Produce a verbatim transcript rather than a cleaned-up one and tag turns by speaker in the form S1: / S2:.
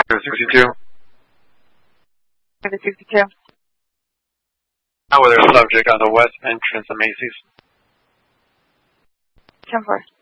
S1: sixty-two.
S2: Private sixty-two.
S1: Now with our subject on the west entrance of Macy's.
S2: ten four.